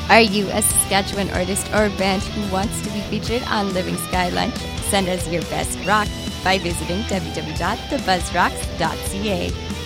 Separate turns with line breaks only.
Are you a Saskatchewan artist or band who wants to be featured on Living Sky Lunch? Send us your best rock by visiting www.thebuzzrocks.ca.